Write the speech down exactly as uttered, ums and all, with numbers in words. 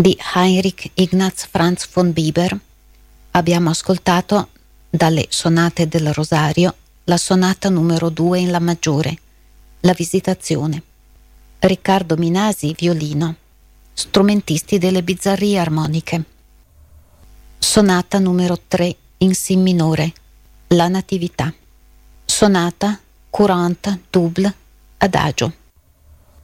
di Heinrich Ignaz Franz von Bieber abbiamo ascoltato dalle sonate del Rosario la sonata numero due in La maggiore, la Visitazione. Riccardo Minasi, violino, strumentisti delle Bizzarrie armoniche. Sonata numero tre in Si minore, La Natività. Sonata courante double adagio.